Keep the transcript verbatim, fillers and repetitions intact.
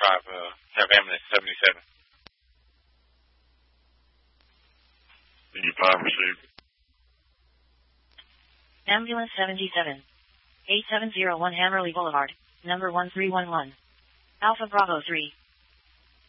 five, uh, have ambulance seventy-seven. D five received. Ambulance seventy-seven. eight seven zero one Hammerley Boulevard, number one three one one. Alpha Bravo three.